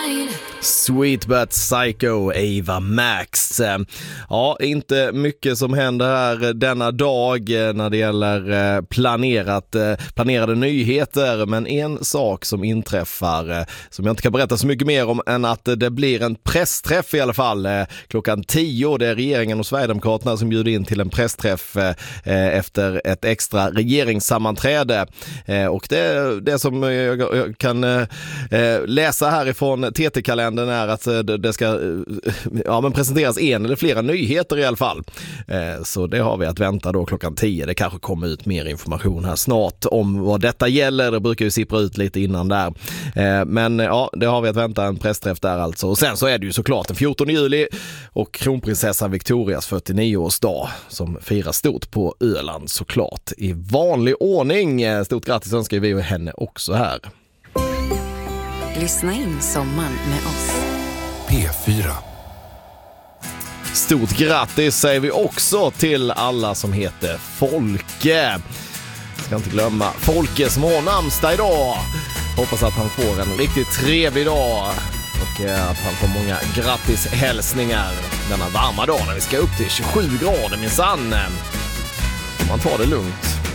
Sweet But Psycho, Ava Max. Ja, inte mycket som händer här denna dag när det gäller planerade nyheter, men en sak som inträffar som jag inte kan berätta så mycket mer om än att det blir en pressträff i alla fall klockan 10. Det är regeringen och Sverigedemokraterna som bjuder in till en pressträff efter ett extra regeringssammanträde. Och det som jag kan läsa härifrån TT-kalendern är att det ska presenteras en eller flera nyheter i alla fall. Så det har vi att vänta då klockan 10. Det kanske kommer ut mer information här snart om vad detta gäller. Det brukar ju sippra ut lite innan där. Men ja, det har vi att vänta, en pressträff där alltså. Och sen så är det ju såklart den 14 juli och kronprinsessan Victorias 49-årsdag som firar stort på Öland såklart i vanlig ordning. Stort grattis önskar vi och henne också här. Lyssna in sommaren med oss. P4. Stort grattis säger vi också till alla som heter Folke. Ska inte glömma Folke som har namnsdag idag. Hoppas att han får en riktigt trevlig dag och att han får många grattishälsningar denna varma dag när vi ska upp till 27 grader minsann. Man tar det lugnt.